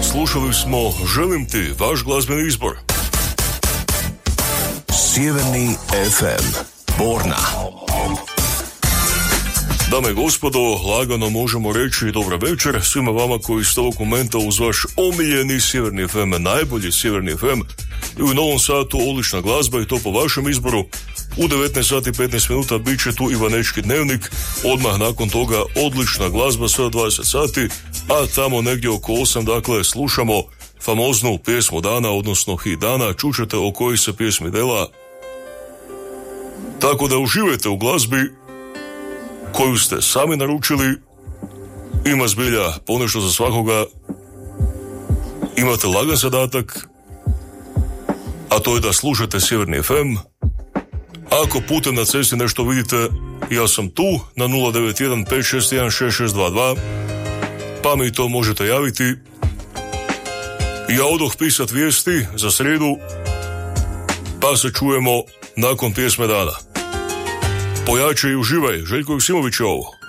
Slušali smo Želim ti, vaš glazbeni izbor. Sjeverni FM, Borna. Dame i gospodo, lagano možemo reći dobar večer svima vama koji ste ovog momenta uz vaš omiljeni Sjeverni FM, najbolji Sjeverni FM, i u novom satu odlična glazba i to po vašem izboru. U 19 sati 15 minuta bit će tu Ivanečki dnevnik, odmah nakon toga odlična glazba sve 20 sati, a tamo negdje oko 8, dakle, slušamo famoznu pjesmu dana, odnosno hit dana, čućete o kojoj se pjesmi dela. Tako da uživajte u glazbi koju ste sami naručili, ima zbilja ponešto za svakoga, imate lagan zadatak, a to je da slušate Sjeverni FM. Ako putem na cesti nešto vidite, ja sam tu na 091 561 6622, pa mi to možete javiti. Ja odoh pisat vijesti za srijedu, pa se čujemo nakon pjesme dana. Pojačaj i uživaj, Željko Joksimović je ovo.